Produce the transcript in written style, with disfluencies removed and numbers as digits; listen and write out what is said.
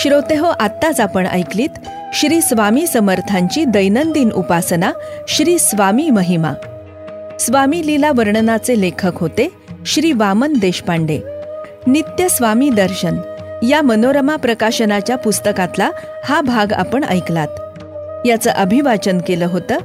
श्रोतेहो, आत्ताच आपण ऐकलीत श्री स्वामी समर्थांची दैनंदिन उपासना, श्री स्वामी महिमा. स्वामी लीला वर्णनाचे लेखक होते श्री वामन देशपांडे. नित्य स्वामी दर्शन या मनोरमा प्रकाशनाच्या पुस्तकातला हा भाग आपण ऐकलात. याचं अभिवाचन केलं होतं